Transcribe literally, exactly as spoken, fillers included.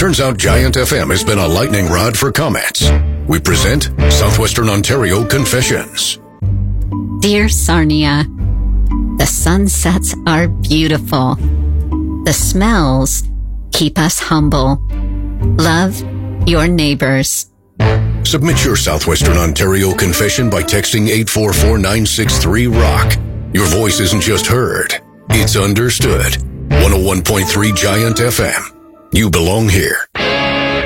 Turns out Giant F M has been a lightning rod for comments. We present Southwestern Ontario Confessions. Dear Sarnia, the sunsets are beautiful. The smells keep us humble. Love your neighbors. Submit your Southwestern Ontario confession by texting eight four four nine six three rock. Your voice isn't just heard, it's understood. one oh one point three Giant F M. You belong here.